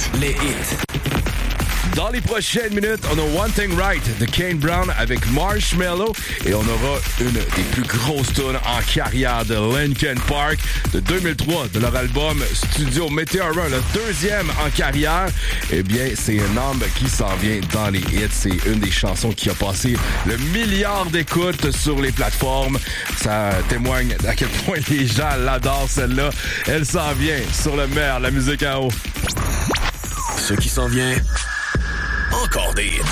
les hits. Dans les prochaines minutes, on a One Thing Right de Kane Brown avec Marshmello et on aura une des plus grosses tunes en carrière de Linkin Park de 2003 de leur album Studio Meteora, le deuxième en carrière. Eh bien, c'est un homme qui s'en vient dans les hits. C'est une des chansons qui a passé le milliard d'écoutes sur les plateformes. Ça témoigne à quel point les gens l'adorent, celle-là. Elle s'en vient sur le meilleur, la musique en haut. Ce qui s'en vient, encore des hits.